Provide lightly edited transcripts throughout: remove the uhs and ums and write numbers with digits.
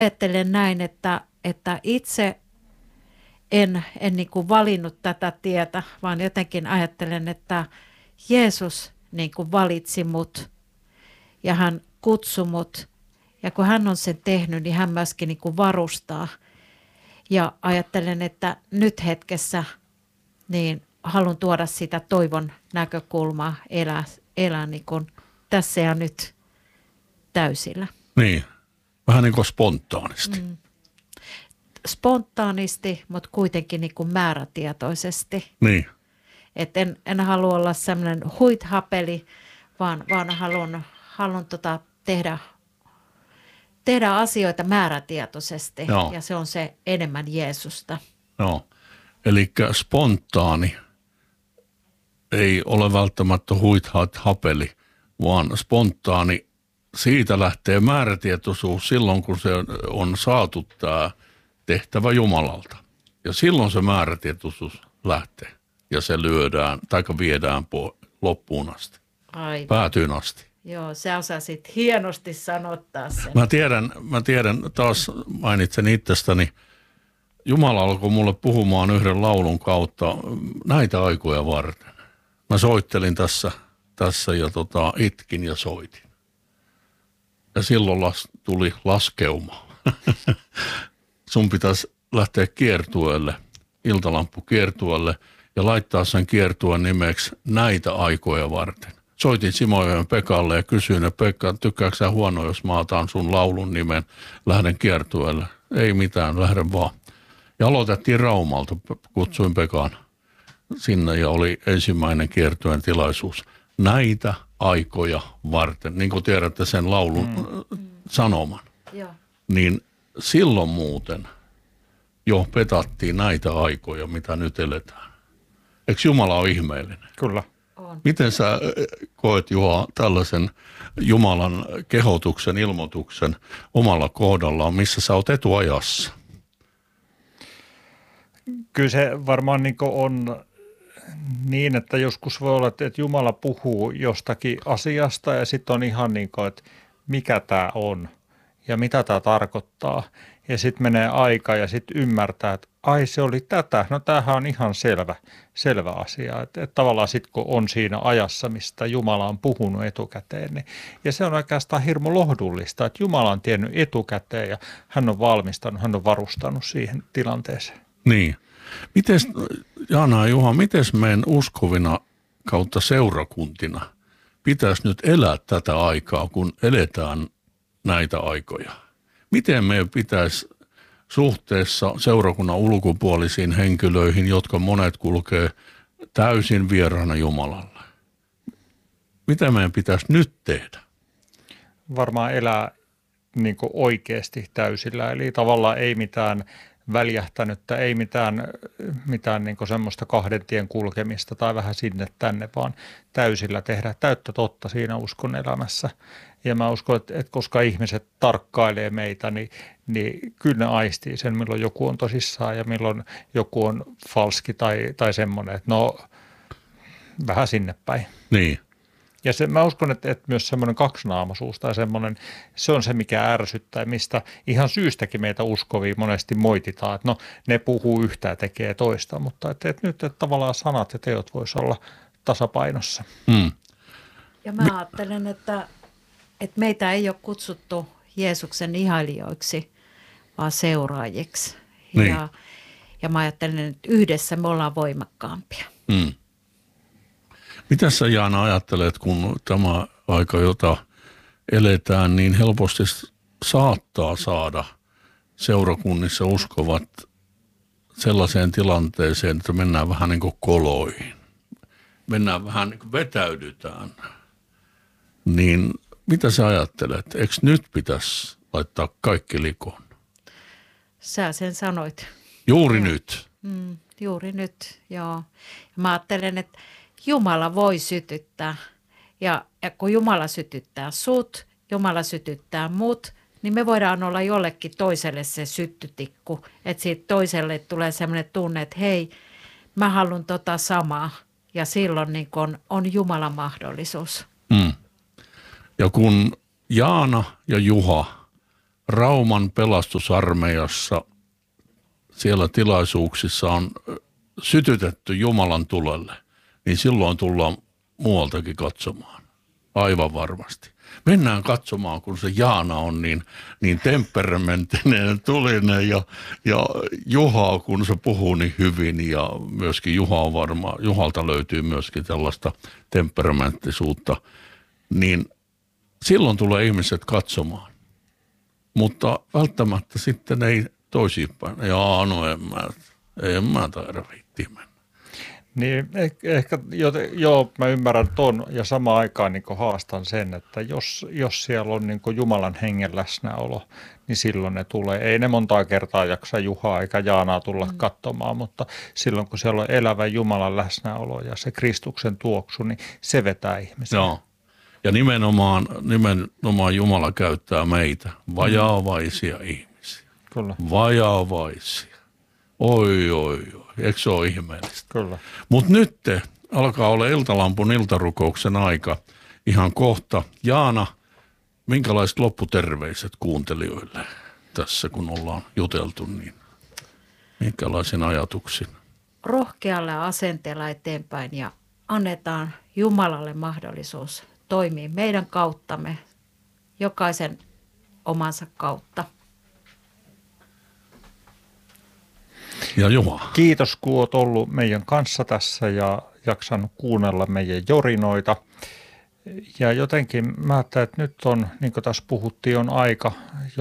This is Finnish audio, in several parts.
ajattelen näin, että itse en niin kuin valinnut tätä tietä, vaan jotenkin ajattelen, että Jeesus niin kuin valitsi mut ja hän kutsui mut. Ja kun hän on sen tehnyt, niin hän myöskin niin kuin varustaa. Ja ajattelen, että nyt hetkessä niin haluan tuoda sitä toivon näkökulmaa elää niin kuin tässä ja nyt täysillä. Niin, vähän niin kuin spontaanisti. Spontaanisti, mutta kuitenkin niin kuin määrätietoisesti. Niin. Et en halua olla sellainen huithapeli, vaan haluan tehdä asioita määrätietoisesti. Joo. Ja se on se enemmän Jeesusta. Joo, eli spontaani ei ole välttämättä hapeli, vaan spontaani, siitä lähtee määrätietoisuus silloin, kun se on saatu tämä tehtävä Jumalalta. Ja silloin se määrätietoisuus lähtee ja se lyödään tai viedään loppuun asti, Aivan. päätyyn asti. Joo, sä osasit hienosti sanottaa sen. Mä tiedän, taas mainitsen itsestäni, Jumala alkoi mulle puhumaan yhden laulun kautta näitä aikoja varten. Mä soittelin tässä ja itkin ja soitin. Ja silloin tuli laskeuma. Sun pitäisi lähteä kiertueelle, iltalampukiertueelle ja laittaa sen kiertueen nimeksi näitä aikoja varten. Soitin Simojoen Pekalle ja kysyin, että Pekka, tykkääkö sä huono, jos mä otan sun laulun nimen, lähden kiertueelle? Ei mitään, lähden vaan. Ja aloitettiin Raumalta, kutsuin Pekan sinne ja oli ensimmäinen kiertueen tilaisuus. Näitä aikoja varten, niin kuin tiedätte sen laulun sanoman, niin silloin muuten jo petattiin näitä aikoja, mitä nyt eletään. Eikö Jumala ole ihmeellinen? Kyllä. On. Miten sä koet, Juha, tällaisen Jumalan kehotuksen, ilmoituksen omalla kohdallaan, missä sä oot etuajassa? Kyllä se varmaan niin on niin, että joskus voi olla, että Jumala puhuu jostakin asiasta ja sitten on ihan niin kuin, että mikä tämä on ja mitä tämä tarkoittaa. Ja sitten menee aika ja sitten ymmärtää, että ai se oli tätä. No tämähän on ihan selvä asia. Että tavallaan sitten kun on siinä ajassa, mistä Jumala on puhunut etukäteen, niin, ja se on oikeastaan hirmu lohdullista, että Jumala on tiennyt etukäteen ja hän on valmistanut, hän on varustanut siihen tilanteeseen. Niin. Mites, Jaana ja Juha, miten meidän uskovina kautta seurakuntina pitäisi nyt elää tätä aikaa, kun eletään näitä aikoja? Miten meidän pitäisi suhteessa seurakunnan ulkopuolisiin henkilöihin, jotka monet kulkee täysin vieraana Jumalalle? Mitä meidän pitäisi nyt tehdä? Varmaan elää niin kuin oikeasti täysillä, eli tavallaan ei mitään väljähtänyttä, ei mitään niin kuin semmoista kahden tien kulkemista tai vähän sinne tänne, vaan täysillä tehdä täyttä totta siinä uskon elämässä. Ja mä uskon, että koska ihmiset tarkkailee meitä, niin kyllä ne aistii sen, milloin joku on tosissaan ja milloin joku on falski tai semmoinen, että no vähän sinne päin. Niin. Ja mä uskon, että myös semmoinen kaksinaamaisuus tai semmoinen, se on se, mikä ärsyttää, mistä ihan syystäkin meitä uskovia monesti moititaan, että no ne puhuu yhtä ja tekee toista, mutta että nyt että tavallaan sanat ja teot voisi olla tasapainossa. Ja mä ajattelen, että meitä ei ole kutsuttu Jeesuksen ihailijoiksi, vaan seuraajiksi. Niin. Ja mä ajattelen, että yhdessä me ollaan voimakkaampia. Mitä sä, Jaana, ajattelet, kun tämä aika, jota eletään, niin helposti saattaa saada seurakunnissa uskovat sellaiseen tilanteeseen, että mennään vähän niin kuin koloihin. Mennään vähän niin kuin vetäydytään. Niin mitä sä ajattelet? Eikö nyt pitäisi laittaa kaikki likoon? Sä sen sanoit. Juuri nyt. Juuri nyt, joo. Mä ajattelen, että Jumala voi sytyttää. Ja kun Jumala sytyttää sut, Jumala sytyttää mut, niin me voidaan olla jollekin toiselle se syttytikku. Että siitä toiselle tulee sellainen tunne, että hei, mä haluan tota samaa. Ja silloin niin kun on Jumalan mahdollisuus. Ja kun Jaana ja Juha Rauman pelastusarmeijassa siellä tilaisuuksissa on sytytetty Jumalan tulelle, niin silloin tullaan muualtakin katsomaan. Aivan varmasti. Mennään katsomaan, kun se Jaana on niin temperamenttinen, tulinen ja Juha, kun se puhuu niin hyvin ja myöskin Juhalta löytyy myöskin tällaista temperamenttisuutta, niin silloin tulee ihmiset katsomaan. Mutta välttämättä sitten ei toisinpäin. Jaa, no en mä taida viittiä mennä. Niin ehkä, joo, mä ymmärrän ton ja samaan aikaan niin haastan sen, että jos siellä on niin Jumalan hengen läsnäolo, niin silloin ne tulee. Ei ne montaa kertaa jaksa Juhaa eikä Jaanaa tulla katsomaan, mutta silloin kun siellä on elävä Jumalan läsnäolo ja se Kristuksen tuoksu, niin se vetää ihmisiä. Joo. Ja nimenomaan Jumala käyttää meitä, vajaavaisia ihmisiä. Kyllä. Vajaavaisia. Oi. Eikö se ole ihmeellistä? Kyllä. Mutta nyt alkaa olla iltalampun iltarukouksen aika ihan kohta. Jaana, minkälaiset lopputerveiset kuuntelijoille tässä, kun ollaan juteltu, niin minkälaisin ajatuksin? Rohkealla asenteella eteenpäin ja annetaan Jumalalle mahdollisuus toimia meidän kauttamme, jokaisen omansa kautta. Ja Juha. Kiitos, kun olet ollut meidän kanssa tässä ja jaksanut kuunnella meidän jorinoita. Ja jotenkin mä ajattelen, että nyt on, niin kuin tässä puhuttiin, on aika,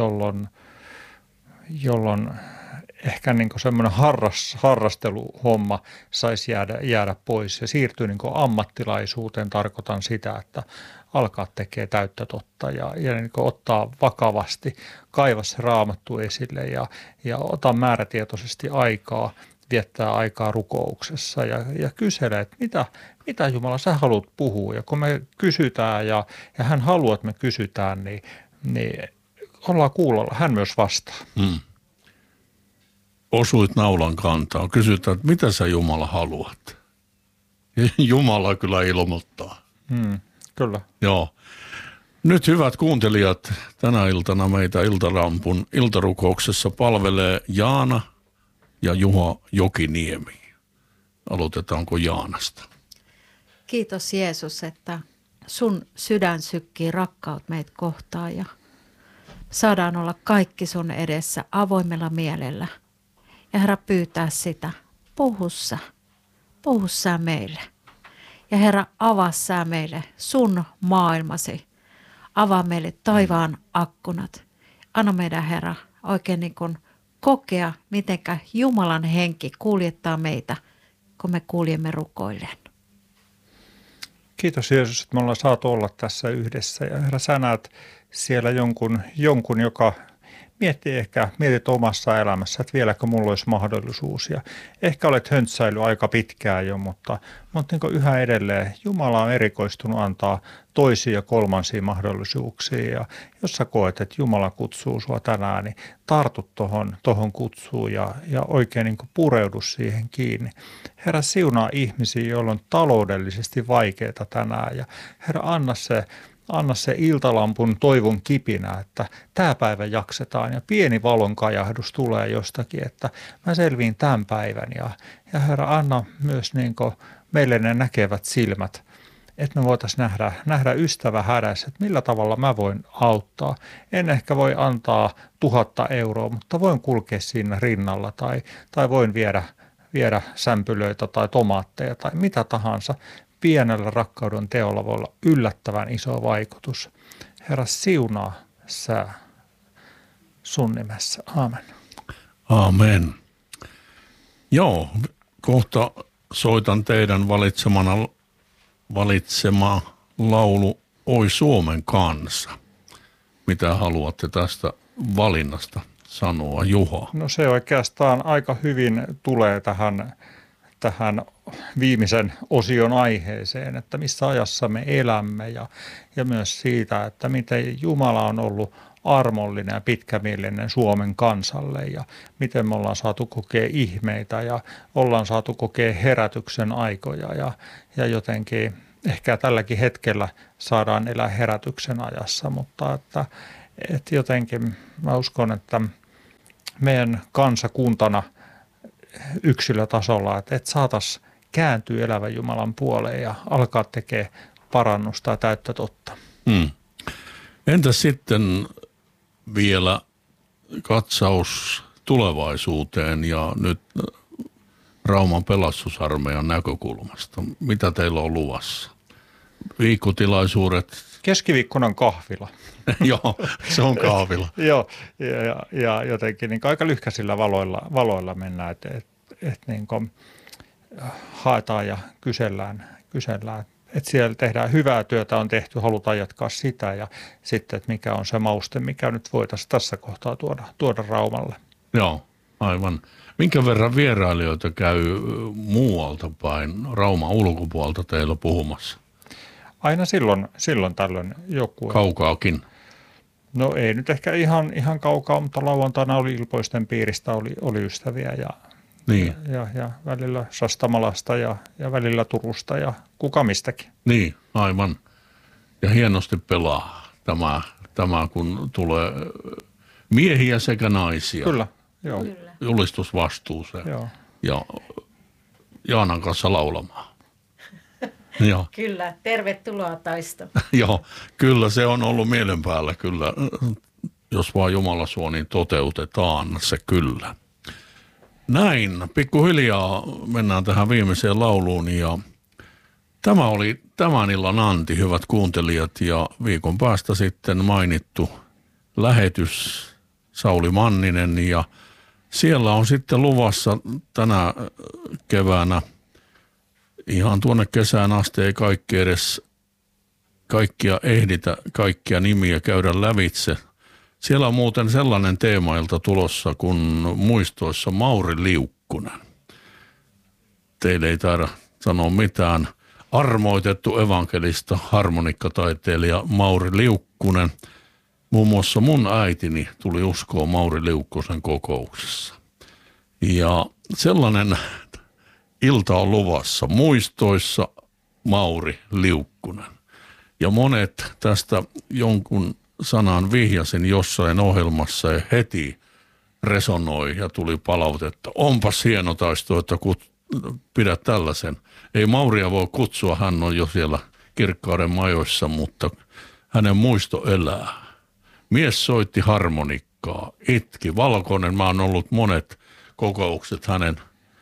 jolloin ehkä niin kuin semmoinen harrasteluhomma saisi jäädä pois ja siirtyy niin kuin ammattilaisuuteen. Tarkoitan sitä, että alkaa tekemään täyttä totta ja niin kuin ottaa vakavasti, kaiva se Raamattu esille ja ota määrätietoisesti aikaa, viettää aikaa rukouksessa ja kysele, että mitä Jumala sä haluat puhua. Ja kun me kysytään ja hän haluaa, että me kysytään, niin ollaan kuulolla. Hän myös vastaa. Osuit naulan kantaan. Kysytään, että mitä sä Jumala haluat? Jumala kyllä ilmoittaa. Kyllä. Joo. Nyt hyvät kuuntelijat, tänä iltana meitä Iltalampun iltarukouksessa palvelee Jaana ja Juha Jokiniemi. Aloitetaanko Jaanasta? Kiitos Jeesus, että sun sydän sykkii rakkaut meitä kohtaan ja saadaan olla kaikki sun edessä avoimella mielellä. Ja Herra pyytää sitä, puhu sä meille. Ja Herra, avaa sä meille sun maailmasi. Avaa meille taivaan akkunat. Anna meidän Herra oikein niin kuin kokea, mitenkä Jumalan henki kuljettaa meitä, kun me kuljemme rukoilleen. Kiitos Jeesus, että me ollaan saatu olla tässä yhdessä. Ja Herra, sä näet siellä jonkun, joka mietit omassa elämässä, että vieläkö mulla olisi mahdollisuus. Ja ehkä olet höntsäillyt aika pitkään jo, mutta niin kuin yhä edelleen Jumala on erikoistunut antaa toisia ja kolmansia mahdollisuuksia. Ja jos sä koet, että Jumala kutsuu sua tänään, niin tartu tohon kutsuun ja oikein niin kuin pureudu siihen kiinni. Herra, siunaa ihmisiä, joilla on taloudellisesti vaikeaa tänään. Ja Herra, anna se iltalampun toivon kipinä, että tämä päivä jaksetaan ja pieni valonkajahdus tulee jostakin, että mä selviin tämän päivän. Ja Herra, anna myös niin kuin meille ne näkevät silmät, että me voitaisiin nähdä ystävä hädässä, että millä tavalla mä voin auttaa. En ehkä voi antaa 1 000 euroa, mutta voin kulkea siinä rinnalla tai voin viedä sämpylöitä tai tomaatteja tai mitä tahansa. Pienellä rakkauden teolla voi olla yllättävän iso vaikutus. Herra, siunaa sä sun nimessä. Aamen. Aamen. Joo, kohta soitan teidän valitsema laulu Oi Suomen kansa. Mitä haluatte tästä valinnasta sanoa, Juha? No se oikeastaan aika hyvin tulee tähän viimeisen osion aiheeseen, että missä ajassa me elämme ja myös siitä, että miten Jumala on ollut armollinen ja pitkämielinen Suomen kansalle ja miten me ollaan saatu kokea ihmeitä ja ollaan saatu kokea herätyksen aikoja ja jotenkin ehkä tälläkin hetkellä saadaan elää herätyksen ajassa, mutta että jotenkin mä uskon, että meidän kansakuntana yksilötasolla, että saataisiin kääntyä elävän Jumalan puoleen ja alkaa tekemään parannusta ja täyttä totta. Entäs sitten vielä katsaus tulevaisuuteen ja nyt Rauman pelastusarmeijan näkökulmasta? Mitä teillä on luvassa? Viikkotilaisuudet? Keskiviikkona on kahvila. Joo, se on kahvila. Joo, ja jotenkin niin aika lyhkäisillä valoilla mennään, että niin kuin haetaan ja kysellään. Että siellä tehdään hyvää työtä, on tehty, halutaan jatkaa sitä ja sitten, että mikä on se mauste, mikä nyt voitaisiin tässä kohtaa tuoda Raumalle. Joo, aivan. Minkä verran vierailijoita käy muualta päin, Rauman ulkopuolelta teillä puhumassa? Aina silloin tällöin joku. Kaukaakin? No ei nyt ehkä ihan kaukaa, mutta lauantaina oli Ilpoisten piiristä, oli ystäviä ja välillä Sastamalasta ja välillä Turusta ja kuka mistäkin. Niin, aivan. Ja hienosti pelaa tämä kun tulee miehiä sekä naisia. Kyllä, joo. Julistusvastuuseen. Joo. Ja Jaanan kanssa laulamaan. Joo. Kyllä, tervetuloa Taisto. Joo, kyllä se on ollut mielen päällä kyllä. Jos vaan Jumala suo, niin toteutetaan se kyllä. Näin, pikkuhiljaa mennään tähän viimeiseen lauluun ja tämä oli tämän illan anti, hyvät kuuntelijat, ja viikon päästä sitten mainittu lähetys Sauli Manninen ja siellä on sitten luvassa tänä keväänä ihan tuonne kesään asti ei kaikkia ehditä, kaikkia nimiä käydä lävitse. Siellä on muuten sellainen teemailta tulossa kuin muistoissa Mauri Liukkunen. Teille ei taida sanoa mitään. Armoitettu evankelista, harmonikkataiteilija Mauri Liukkunen. Muun muassa mun äitini tuli uskoon Mauri Liukkosen kokouksessa. Ja sellainen ilta on luvassa. Muistoissa Mauri Liukkunen. Ja monet tästä jonkun sanan vihjasin jossain ohjelmassa ja heti resonoi ja tuli palautetta. Onpas hieno Taisto, että pidät tällaisen. Ei Mauria voi kutsua, hän on jo siellä Kirkkauden majoissa, mutta hänen muisto elää. Mies soitti harmonikkaa, itki. Valkoinen, mä oon ollut monet kokoukset hänen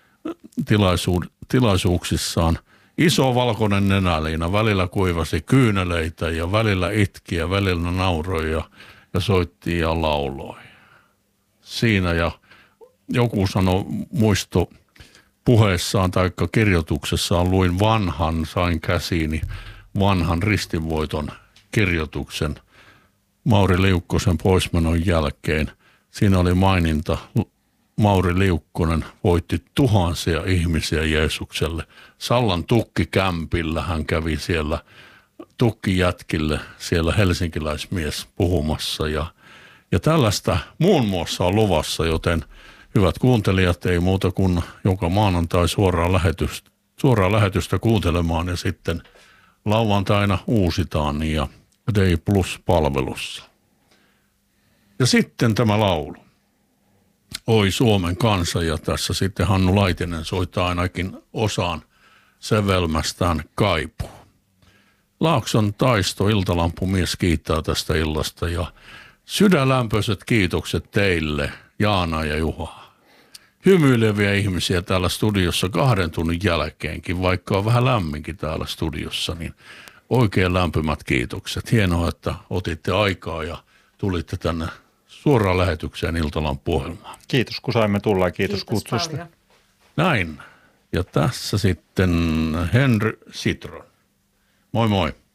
tilaisuuksissaan. Iso valkoinen nenäliina, välillä kuivasi kyyneleitä ja välillä itki ja välillä nauroi ja soitti ja lauloi. Siinä ja joku sanoi muisto puheessaan tai kirjoituksessaan luin sain käsiini vanhan ristinvoiton kirjoituksen Mauri Liukkosen poismenon jälkeen. Siinä oli maininta, Mauri Liukkonen voitti tuhansia ihmisiä Jeesukselle. Sallan tukkikämpillä hän kävi siellä tukkijätkille, siellä helsinkiläismies puhumassa. Ja tällaista muun muassa on luvassa, joten hyvät kuuntelijat, ei muuta kuin joka maanantai suoraa lähetystä kuuntelemaan ja sitten lauantaina uusitaan ja Day Plus-palvelussa. Ja sitten tämä laulu. Oi Suomen kansa, ja tässä sitten Hannu Laitinen soittaa ainakin osaan sävelmästään Kaipuu. Laakson Taisto, iltalampumies, kiittää tästä illasta ja sydänlämpöiset kiitokset teille, Jaana ja Juha. Hymyileviä ihmisiä täällä studiossa 2 tunnin jälkeenkin, vaikka on vähän lämminkin täällä studiossa, niin oikein lämpimät kiitokset. Hienoa, että otitte aikaa ja tulitte tänne suoraan lähetykseen Iltalampu-ohjelmaan. Kiitos, kun saimme tulla ja kiitos kutsusta. Paljon. Näin. Ja tässä sitten Henry Citron. Moi moi.